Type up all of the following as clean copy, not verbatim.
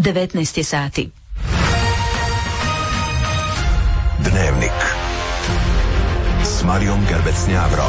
19 je sati. Dnevnik s Marijom Gerbec-Njavro.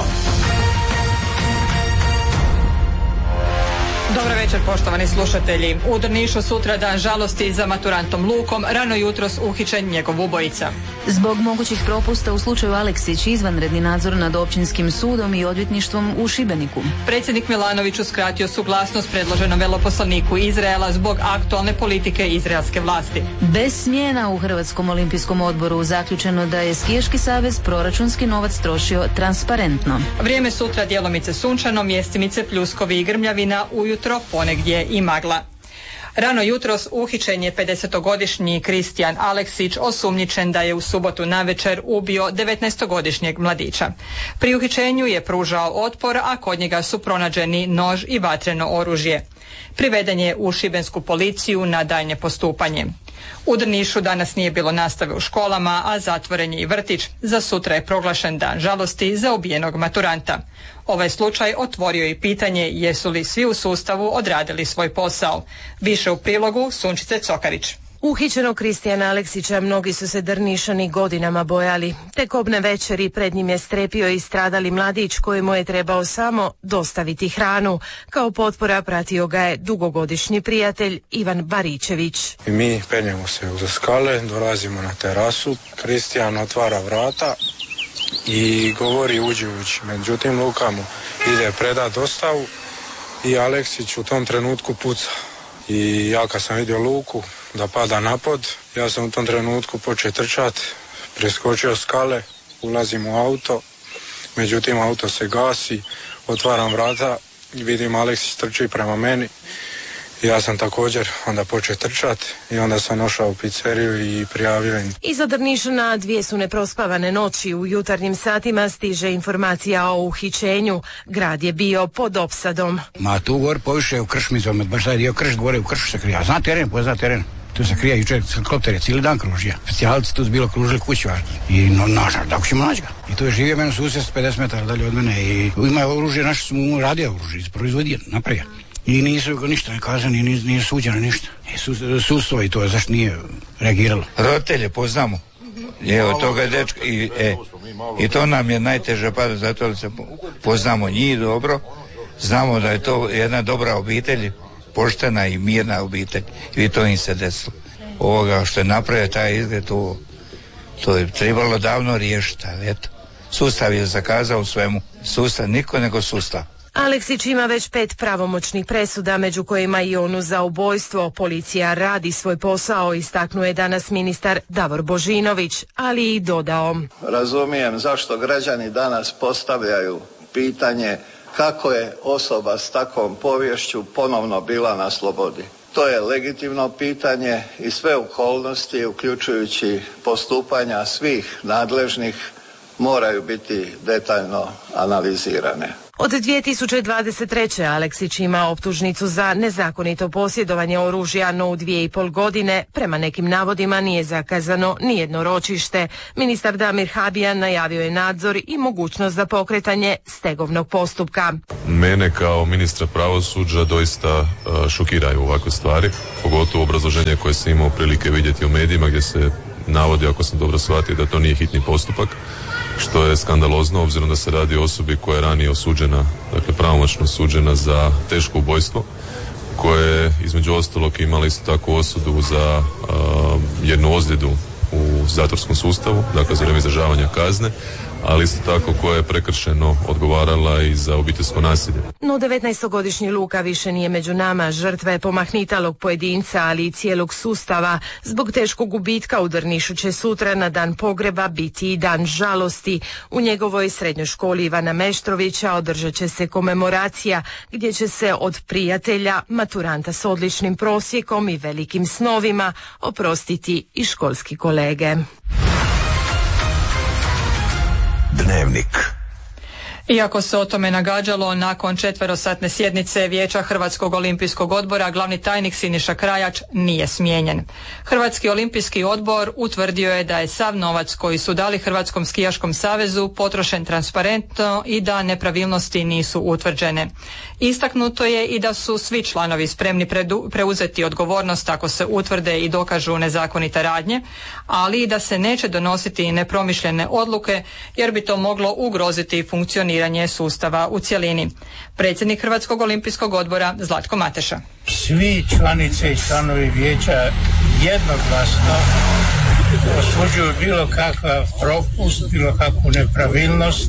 Dobro večer, poštovani slušatelji. U Drnišu sutra dan žalosti za maturantom Lukom, rano jutros uhićen njegov ubojica. Zbog mogućih propusta u slučaju Aleksić izvanredni nadzor nad općinskim sudom i odvjetništvom u Šibeniku. Predsjednik Milanović uskratio suglasnost predloženom veleposlaniku Izraela zbog aktualne politike izraelske vlasti. Bez smjena u Hrvatskom olimpijskom odboru zaključeno da je Skijaški savez proračunski novac trošio transparentno. Vrijeme sutra djelomice sunčano, mjestimice pljuskovi i grmljavina, ujutro ponegdje i magla. Rano jutros uhićen je 50-godišnji Kristijan Aleksić, osumnjičen da je u subotu navečer ubio 19-godišnjeg mladića. Pri uhićenju je pružao otpor, a kod njega su pronađeni nož i vatreno oružje. Priveden je u šibensku policiju na daljnje postupanje. U Drnišu danas nije bilo nastave u školama, a zatvoren je i vrtić. Za sutra je proglašen dan žalosti za ubijenog maturanta. Ovaj slučaj otvorio i pitanje jesu li svi u sustavu odradili svoj posao. Više u prilogu Sunčice Cokarić. Uhićenog Kristijana Aleksića mnogi su se Drnišani godinama bojali. Tek obne večeri pred njim je strepio i stradali mladić kojemu je trebao samo dostaviti hranu. Kao potpora pratio ga je dugogodišnji prijatelj Ivan Baričević. I mi penjemo se uza skale, dolazimo na terasu, Kristijan otvara vrata i govori uđi. Međutim, Luka mu ide predat dostavu i Aleksić u tom trenutku puca. I ja kad sam vidio Luku da pada na pod, ja sam u tom trenutku počeo trčati, preskočio skale, ulazim u auto, međutim auto se gasi, otvaram vrata i vidim Aleksić trči prema meni. Ja sam također onda počeo trčati i onda sam ošao u pizzeriju i prijavio im. Iza Drnišana 2 su neprospavane noći. U jutarnjim satima stiže informacija o uhićenju. Grad je bio pod opsadom. Ma tu gore poviše u Kršmizom, baš taj dio Krš, gore u Kršu se krija. Zna teren, pozna teren. Tu se krija jučer, helikopter je cijeli dan kružio. Specijalci tu bilo kružili kuću. I nažal, tako ćemo naći ga. I tu je živio meni susjed 50 metara dalje od mene. I ima oružje, naše su mu radio oružje, proizvodio, napravio. I nisu ga ništa ne kazani, nije suđeno ništa. Sudstvo i to, zašto nije reagiralo? Roditelje poznamo. Evo toga dečka i to nam je najteže pada, zato da se poznamo njih dobro. Znamo da je to jedna dobra obitelj, poštena i mirna obitelj. I to im se desilo. Ovoga što je napravio taj izgled, to je trebalo davno riješiti, ali eto. Sustav je zakazao svemu. Sustav, niko nego sustav. Aleksić ima već 5 pravomoćnih presuda, među kojima i onu za ubojstvo. Policija radi svoj posao, istaknuo je danas ministar Davor Božinović, ali i dodao. Razumijem zašto građani danas postavljaju pitanje kako je osoba s takvom poviješću ponovno bila na slobodi. To je legitimno pitanje i sve okolnosti, uključujući postupanja svih nadležnih, moraju biti detaljno analizirane. Od 2023. Aleksić ima optužnicu za nezakonito posjedovanje oružja, no u 2,5 godine prema nekim navodima nije zakazano nijedno ročište. Ministar Damir Habijan najavio je nadzor i mogućnost za pokretanje stegovnog postupka. Mene kao ministra pravosuđa doista šokiraju ovakve stvari, pogotovo obrazloženje koje sam imao prilike vidjeti u medijima gdje se navodi, ako sam dobro shvatio, da to nije hitni postupak, što je skandalozno obzirom da se radi o osobi koja je ranije osuđena, dakle pravomoćno osuđena za teško ubojstvo, koje je između ostalog imala isto tako osudu za jednu ozljedu u zatvorskom sustavu, dakle za vrijeme izdržavanja kazne, ali isto tako koja je prekršeno odgovarala i za obiteljsko nasilje. No 19-godišnji Luka više nije među nama, žrtva je pomahnitalog pojedinca, ali i cijelog sustava. Zbog teškog gubitka u Drnišu će sutra na dan pogreba biti i dan žalosti. U njegovoj srednjoj školi Ivana Meštrovića održat će se komemoracija gdje će se od prijatelja, maturanta s odličnim prosjekom i velikim snovima oprostiti i školski kolege. Dnevnik. Iako se o tome nagađalo, nakon 4-satne sjednice Vijeća Hrvatskog olimpijskog odbora glavni tajnik Siniša Krajač nije smijenjen. Hrvatski olimpijski odbor utvrdio je da je sav novac koji su dali Hrvatskom skijaškom savezu potrošen transparentno i da nepravilnosti nisu utvrđene. Istaknuto je i da su svi članovi spremni preuzeti odgovornost ako se utvrde i dokažu nezakonite radnje, ali i da se neće donositi nepromišljene odluke jer bi to moglo ugroziti funkcioniranje sustava u cjelini. Predsjednik Hrvatskog olimpijskog odbora Zlatko Mateša. Svi članice i članovi vijeća jednoglasno osuđuju bilo kakav propust, bilo kakvu nepravilnost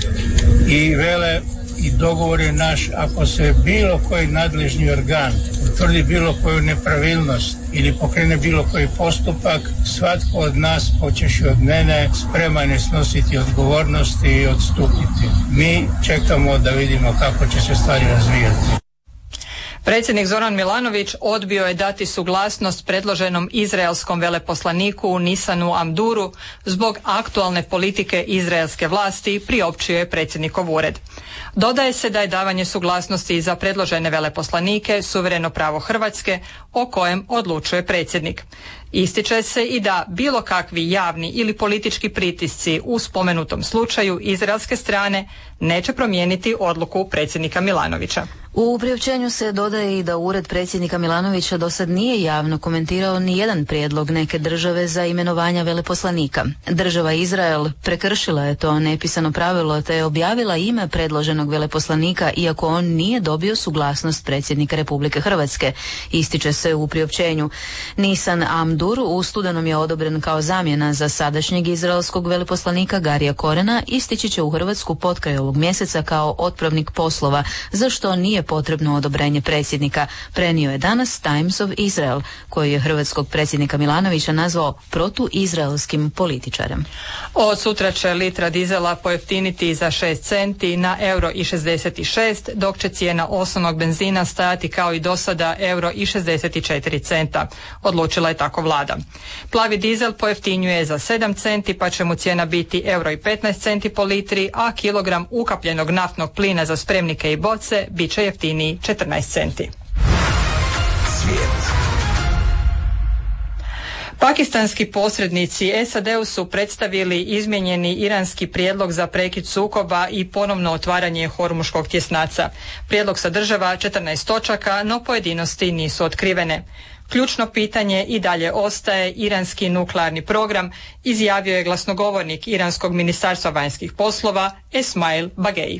i vele i dogovor je naš, ako se bilo koji nadležni organ utvrdi bilo koju nepravilnost ili pokrene bilo koji postupak, svatko od nas, počevši od mene, spreman je snositi odgovornosti i odstupiti. Mi čekamo da vidimo kako će se stvari razvijati. Predsjednik Zoran Milanović odbio je dati suglasnost predloženom izraelskom veleposlaniku Nisanu Amduru zbog aktualne politike izraelske vlasti, priopćio je predsjednikov ured. Dodaje se da je davanje suglasnosti za predložene veleposlanike suvereno pravo Hrvatske o kojem odlučuje predsjednik. Ističe se i da bilo kakvi javni ili politički pritisci u spomenutom slučaju izraelske strane neće promijeniti odluku predsjednika Milanovića. U priopćenju se dodaje i da ured predsjednika Milanovića do sad nije javno komentirao ni jedan prijedlog neke države za imenovanja veleposlanika. Država Izrael prekršila je to nepisano pravilo te je objavila ime predloženog veleposlanika iako on nije dobio suglasnost predsjednika Republike Hrvatske. Ističe se u priopćenju. Nisan Amdur u studenom je odobren kao zamjena za sadašnjeg izraelskog veleposlanika Garija Korena, istići će u Hrvatsku potkraj ovog mjeseca kao otpravnik poslova, za što nije potrebno odobrenje predsjednika, prenio je danas Times of Israel, koji je hrvatskog predsjednika Milanovića nazvao protuizraelskim političarem. Od sutra će litra dizela pojeftiniti za 6 centi na €1,66, dok će cijena osnovnog benzina stajati kao i do sada €1,64. Odlučila je tako vlada. Plavi dizel pojeftinjuje za 7 centi, pa će mu cijena biti €1,15 po litri, a kilogram ukapljenog naftnog plina za spremnike i boce bit će jeftiniji 14 centi. Svijet. Pakistanski posrednici SAD-u su predstavili izmijenjeni iranski prijedlog za prekid sukoba i ponovno otvaranje Hormuškog tjesnaca. Prijedlog sadržava 14 točaka, no pojedinosti nisu otkrivene. Ključno pitanje i dalje ostaje iranski nuklearni program, izjavio je glasnogovornik Iranskog ministarstva vanjskih poslova Esmail Bagei.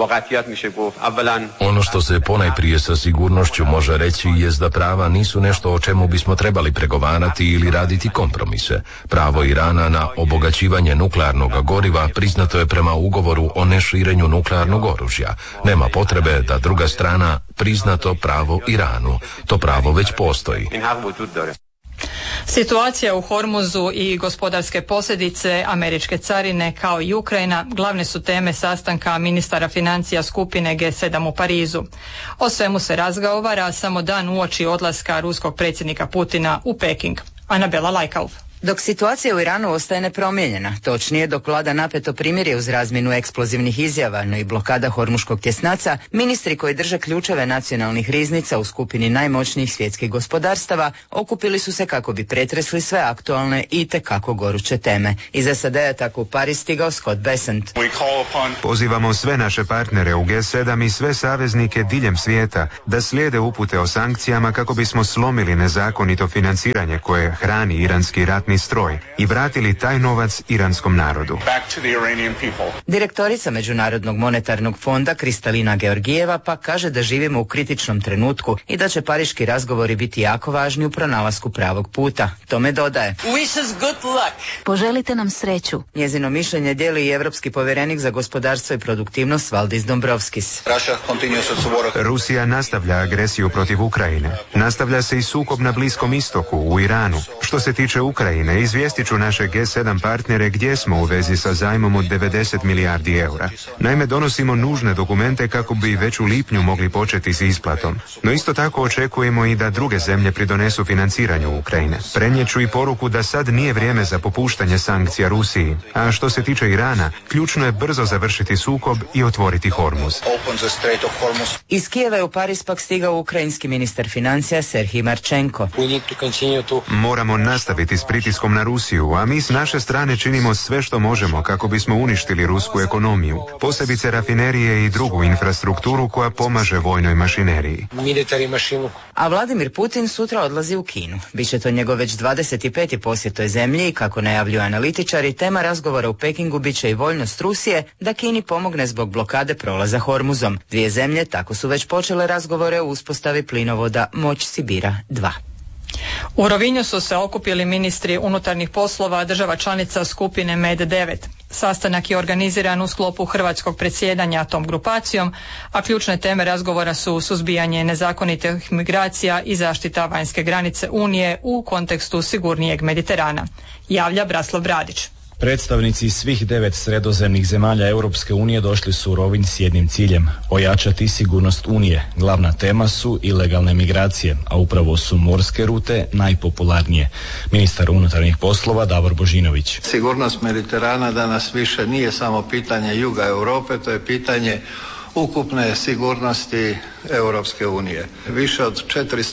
Ono što se ponajprije sa sigurnošću može reći jest da prava nisu nešto o čemu bismo trebali pregovarati ili raditi kompromise. Pravo Irana na obogaćivanje nuklearnog goriva priznato je prema ugovoru o neširenju nuklearnog oružja. Nema potrebe da druga strana prizna to pravo Iranu. To pravo već postoji. Situacija u Hormuzu i gospodarske posljedice američke carine kao i Ukrajina glavne su teme sastanka ministara financija skupine G7 u Parizu. O svemu se razgovara samo dan uoči odlaska ruskog predsjednika Putina u Peking. Anabela Lajkauf. Dok situacija u Iranu ostaje nepromijenjena, točnije dok vlada napeto primirje uz razmjenu eksplozivnih izjava, no i blokada Hormuškog tjesnaca, ministri koji drže ključeve nacionalnih riznica u skupini najmoćnijih svjetskih gospodarstava okupili su se kako bi pretresli sve aktualne i tekako goruće teme. Iz SAD-a tako u Pariz stigao Scott Bessent. Pozivamo sve naše partnere u G7 i sve saveznike diljem svijeta da slijede upute o sankcijama kako bismo slomili nezakonito financiranje koje hrani iranski ratni stroj i vratili taj novac iranskom narodu. Direktorica Međunarodnog monetarnog fonda Kristalina Georgijeva pa kaže da živimo u kritičnom trenutku i da će pariški razgovori biti jako važni u pronalasku pravog puta. Tome dodaje: Poželite nam sreću. Njezino mišljenje dijeli i europski povjerenik za gospodarstvo i produktivnost Valdis Dombrovskis. Rusija nastavlja agresiju protiv Ukrajine. Nastavlja se i sukob na Bliskom istoku, u Iranu. Što se tiče Ukrajine, Ukrajine izvijestit ću naše G7 partnere gdje smo u vezi sa zajmom od 90 milijardi eura. Naime, donosimo nužne dokumente kako bi već u lipnju mogli početi s isplatom. No isto tako očekujemo i da druge zemlje pridonesu financiranju Ukrajine. Prenijet ću i poruku da sad nije vrijeme za popuštanje sankcija Rusiji. A što se tiče Irana, ključno je brzo završiti sukob i otvoriti Hormuz. Iz Kijeva je u Pariz pak stigao ukrajinski ministar financija Serhij Marčenko. Moramo nastaviti s pritiskom na Rusiju, a mi s naše strane činimo sve što možemo kako bismo uništili rusku ekonomiju, posebice rafinerije i drugu infrastrukturu koja pomaže vojnoj mašineriji. A Vladimir Putin sutra odlazi u Kinu. Biće to njegov već 25. posjet toj zemlji i kako najavljuju analitičari, tema razgovora u Pekingu biće i voljnost Rusije da Kini pomogne zbog blokade prolaza Hormuzom. Dvije zemlje tako su već počele razgovore o uspostavi plinovoda Moć Sibira 2. U Rovinju su se okupili ministri unutarnjih poslova država članica skupine MED-9. Sastanak je organiziran u sklopu hrvatskog predsjedanja tom grupacijom, a ključne teme razgovora su suzbijanje nezakonitih migracija i zaštita vanjske granice Unije u kontekstu sigurnijeg Mediterana. Javlja Braslav Bradić. Predstavnici svih 9 sredozemnih zemalja Europske unije došli su u Rovinj s jednim ciljem – ojačati sigurnost Unije. Glavna tema su ilegalne migracije, a upravo su morske rute najpopularnije. Ministar unutarnjih poslova Davor Božinović. Sigurnost Mediterana danas više nije samo pitanje juga Europe, to je pitanje ukupne sigurnosti Europske unije. Više od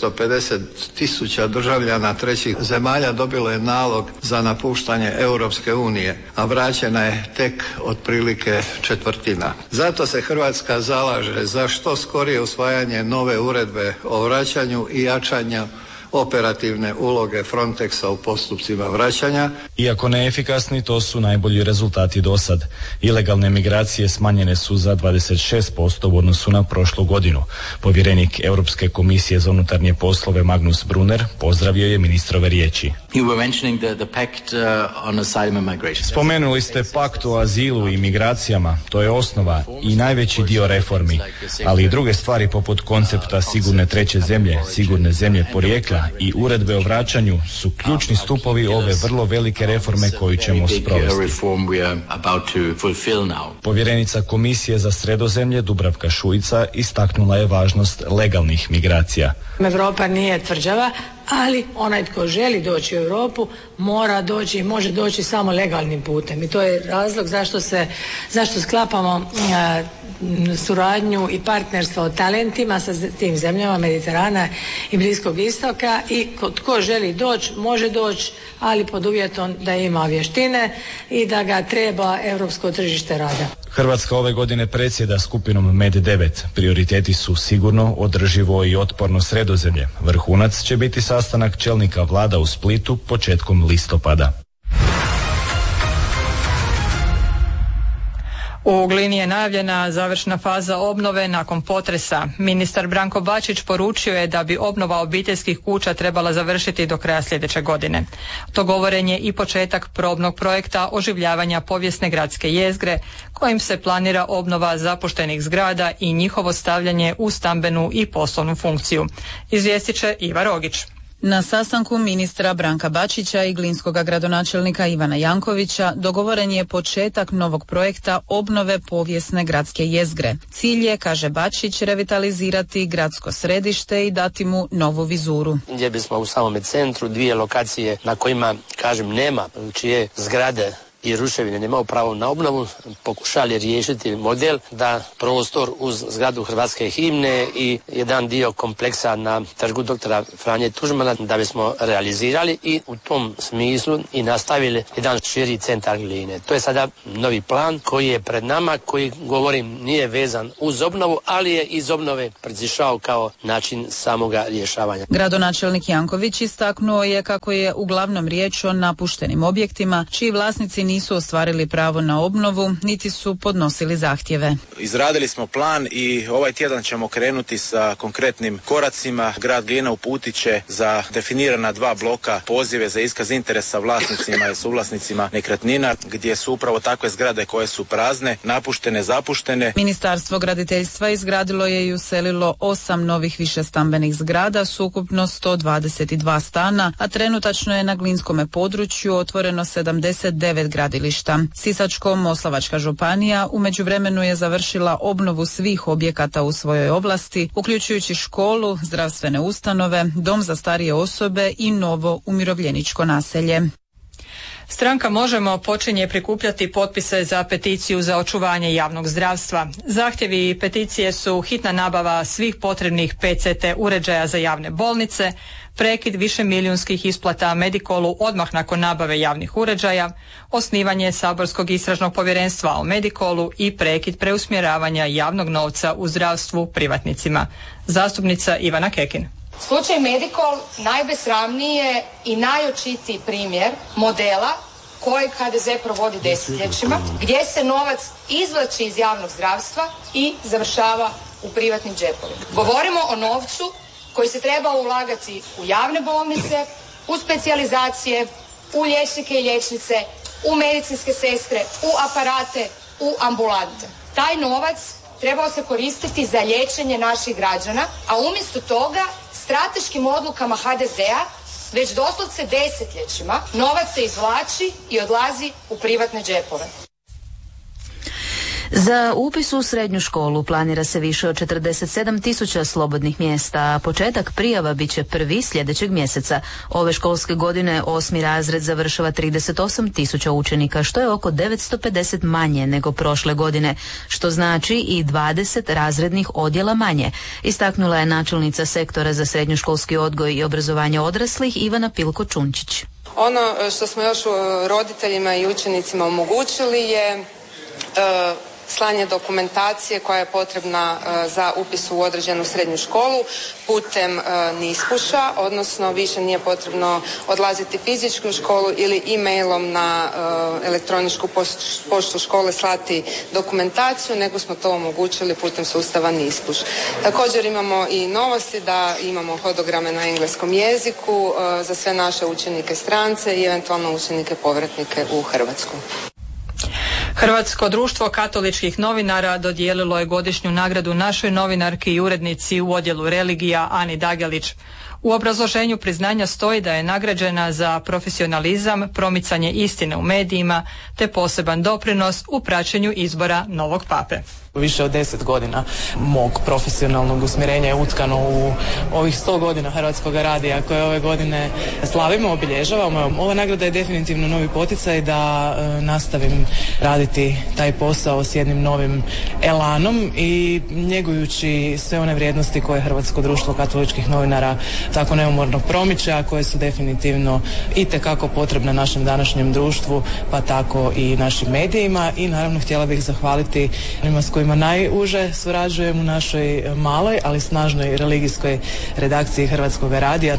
450.000 državljana trećih zemalja dobilo je nalog za napuštanje Europske unije, a vraćena je tek otprilike četvrtina. Zato se Hrvatska zalaže za što skorije usvajanje nove uredbe o vraćanju i jačanju operativne uloge Frontexa u postupcima vraćanja. Iako neefikasni, to su najbolji rezultati do sad. Ilegalne migracije smanjene su za 26% u odnosu na prošlu godinu. Povjerenik Europske komisije za unutarnje poslove Magnus Brunner pozdravio je ministrove riječi. Spomenuli ste pakt o azilu i migracijama, to je osnova i najveći dio reformi, ali i druge stvari poput koncepta sigurne treće zemlje, sigurne zemlje porijekla i uredbe o vraćanju su ključni stupovi ove vrlo velike reforme koju ćemo sprovesti. Povjerenica Komisije za Sredozemlje Dubravka Šuica istaknula je važnost legalnih migracija. Europa nije tvrđava, ali onaj tko želi doći u Europu mora doći i može doći samo legalnim putem. I to je razlog zašto sklapamo suradnju i partnerstvo o talentima sa tim zemljama Mediterana i Bliskog istoka i tko želi doći može doći, ali pod uvjetom da ima vještine i da ga treba europsko tržište rada. Hrvatska ove godine predsjeda skupinom MED-9. Prioriteti su sigurno, održivo i otporno Sredozemlje. Vrhunac će biti sastanak čelnika vlada u Splitu početkom listopada. U Glini je najavljena završna faza obnove nakon potresa. Ministar Branko Bačić poručio je da bi obnova obiteljskih kuća trebala završiti do kraja sljedeće godine. To govoren je i početak probnog projekta oživljavanja povijesne gradske jezgre, kojim se planira obnova zapuštenih zgrada i njihovo stavljanje u stambenu i poslovnu funkciju. Izvijestit će Iva Rogić. Na sastanku ministra Branka Bačića i glinskog gradonačelnika Ivana Jankovića dogovoren je početak novog projekta obnove povijesne gradske jezgre. Cilj je, kaže Bačić, revitalizirati gradsko središte i dati mu novu vizuru. Gdje bismo u samome centru dvije lokacije na kojima, nema, čije zgrade i ruševine nemaju pravo na obnovu, pokušali riješiti model da prostor uz zgradu Hrvatske himne i jedan dio kompleksa na trgu doktora Franje Tuđmana da bismo realizirali i u tom smislu i nastavili jedan širi centar Gline. To je sada novi plan koji je pred nama, koji, govorim, nije vezan uz obnovu, ali je iz obnove proizišao kao način samoga rješavanja. Gradonačelnik Janković istaknuo je kako je uglavnom riječ o napuštenim objektima čiji vlasnici nisu ostvarili pravo na obnovu, niti su podnosili zahtjeve. Izradili smo plan i ovaj tjedan ćemo krenuti sa konkretnim koracima. Grad Glina uputit će za definirana 2 bloka pozive za iskaz interesa vlasnicima i suvlasnicima nekretnina, gdje su upravo takve zgrade koje su prazne, napuštene, zapuštene. Ministarstvo graditeljstva izgradilo je i uselilo 8 novih višestambenih zgrada s ukupno 122 stana, a trenutačno je na glinskome području otvoreno 79 gradilišta. Sisačko-moslavačka županija u međuvremenu je završila obnovu svih objekata u svojoj oblasti, uključujući školu, zdravstvene ustanove, dom za starije osobe i novo umirovljeničko naselje. Stranka Možemo počinje prikupljati potpise za peticiju za očuvanje javnog zdravstva. Zahtjevi peticije su hitna nabava svih potrebnih PCT uređaja za javne bolnice, prekid višemilijunskih isplata Medikolu odmah nakon nabave javnih uređaja, osnivanje saborskog istražnog povjerenstva o Medikolu i prekid preusmjeravanja javnog novca u zdravstvu privatnicima. Zastupnica Ivana Kekin. Slučaj Medikol najbesramniji je i najočitiji primjer modela kojeg HDZ provodi desetljećima, gdje se novac izvlači iz javnog zdravstva i završava u privatnim džepovima. Govorimo o novcu koji se treba ulagati u javne bolnice, u specijalizacije, u liječnike i liječnice, u medicinske sestre, u aparate, u ambulante. Taj novac trebao se koristiti za liječenje naših građana, a umjesto toga strateškim odlukama HDZ-a već doslovce desetljećima novac se izvlači i odlazi u privatne džepove. Za upis u srednju školu planira se više od 47.000 slobodnih mjesta, a početak prijava bit će prvi sljedećeg mjeseca. Ove školske godine 8. razred završava 38.000 učenika, što je oko 950 manje nego prošle godine, što znači i 20 razrednih odjela manje, istaknula je načelnica sektora za srednjoškolski odgoj i obrazovanje odraslih Ivana Pilko-Čunčić. Ono što smo još roditeljima i učenicima omogućili je slanje dokumentacije koja je potrebna za upis u određenu srednju školu putem nispuša, odnosno više nije potrebno odlaziti fizički u školu ili e-mailom na elektroničku poštu škole slati dokumentaciju, nego smo to omogućili putem sustava nispuš. Također imamo i novosti da imamo hodograme na engleskom jeziku za sve naše učenike strance i eventualno učenike povratnike u Hrvatsku. Hrvatsko društvo katoličkih novinara dodijelilo je godišnju nagradu našoj novinarki i urednici u odjelu religija Ani Dagelić. U obrazloženju priznanja stoji da je nagrađena za profesionalizam, promicanje istine u medijima te poseban doprinos u praćenju izbora novog pape. Više od 10 godina mog profesionalnog usmjerenja je utkano u ovih 100 godina Hrvatskog radija koje ove godine slavimo, obilježavamo. Ova nagrada je definitivno novi poticaj da nastavim raditi taj posao s jednim novim elanom i njegujući sve one vrijednosti koje Hrvatsko društvo katoličkih novinara tako neumorno promiče, a koje su definitivno itekako potrebne našem današnjem društvu, pa tako i našim medijima. I naravno htjela bih zahvaliti onima s kojima najuže surađujem u našoj maloj, ali snažnoj religijskoj redakciji Hrvatskog radija.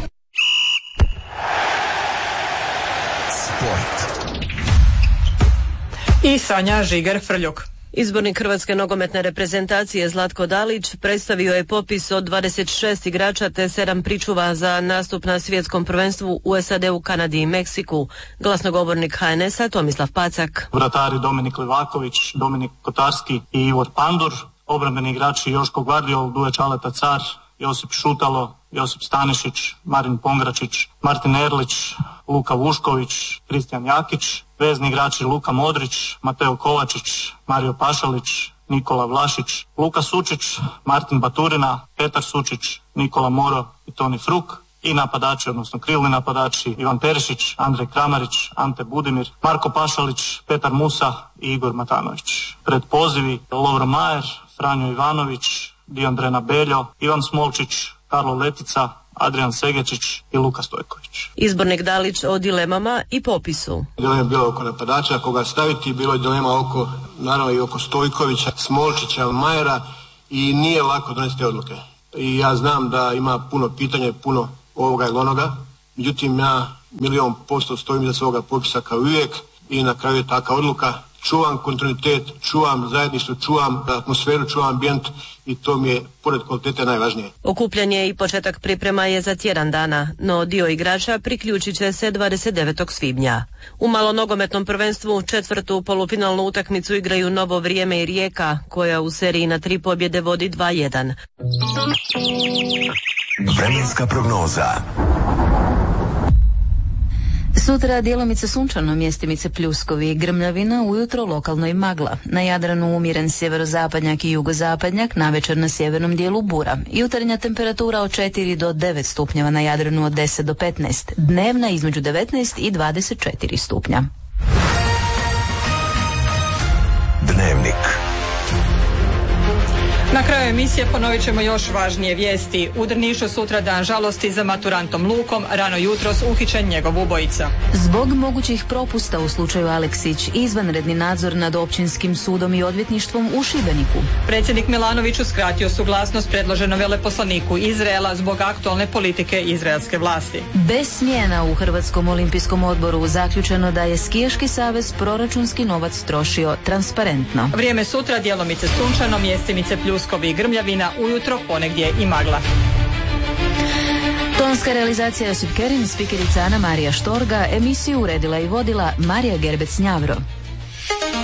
I Sanja Žiger-Frljuk. Izbornik Hrvatske nogometne reprezentacije Zlatko Dalić predstavio je popis od 26 igrača te 7 pričuva za nastup na svjetskom prvenstvu u SAD-u, Kanadi i Meksiku. Glasnogovornik HNS-a Tomislav Pacak. Vratari Dominik Livaković, Dominik Kotarski i Ivor Pandur. Obrambeni igrači Joško Gvardiol, Duje Čaleta Car, Josip Šutalo, Josip Stanišić, Marin Pongračić, Martin Erlić, Luka Vušković, Kristijan Jakić. Vezni igrači Luka Modrić, Mateo Kovačić, Mario Pašalić, Nikola Vlašić, Luka Sučić, Martin Baturina, Petar Sučić, Nikola Moro i Toni Fruk. I napadači, odnosno krilni napadači Ivan Perišić, Andrej Kramarić, Ante Budimir, Marko Pašalić, Petar Musa i Igor Matanović. Pred pozivi Lovro Majer, Franjo Ivanović, Diondrena Beljo, Ivan Smolčić, Karlo Letica, Adrian Segečić i Luka Stojković. Izbornik Dalić o dilemama i popisu. Dilema je bila oko napadača, koga staviti, bilo je dilema oko, naravno i oko Stojkovića, Smolčića, Majera i nije lako donesti odluke. I ja znam da ima puno pitanja i puno ovoga ili onoga, međutim ja 100% stojim iza svoga popisa kao uvijek i na kraju je taka odluka. Čuvam kontinuitet, čuvam zajedništvo, čuvam atmosferu, čuvam ambijent i to mi je pored kvalitete najvažnije. Okupljanje i početak priprema je za tjedan dana, no dio igrača priključit će se 29. svibnja. U malonogometnom prvenstvu četvrtu polufinalnu utakmicu igraju Novo Vrijeme i Rijeka, koja u seriji na 3 pobjede vodi 2-1. Vremenska prognoza. Sutra djelomice sunčano, mjestimice pljuskovi i grmljavina, ujutro lokalno i magla. Na Jadranu umjeren sjeverozapadnjak i jugozapadnjak, navečer na sjevernom dijelu bura. Jutarnja temperatura od 4 do 9 stupnjeva, na Jadranu od 10 do 15. Dnevna između 19 i 24 stupnja. Dnevnik. Na kraju emisije ponovit ćemo još važnije vijesti. U Drnišu sutra dan žalosti za maturantom Lukom, rano jutros uhićen njegov ubojica. Zbog mogućih propusta u slučaju Aleksić, izvanredni nadzor nad Općinskim sudom i odvjetništvom u Šibeniku. Predsjednik Milanović uskratio suglasnost predloženom veleposlaniku Izraela zbog aktualne politike izraelske vlasti. Bez smjena u Hrvatskom olimpijskom odboru zaključeno da je Skijaški savez proračunski novac trošio transparentno. Vrijeme sutra djelomice sunčano, mjestimice pljuskovi i grmljavina, ujutro ponegdje i magla. Tonska realizacija Josip Kerin, spikerica Ana Marija Štorga, emisiju uredila i vodila Marija Gerbec-Njavro.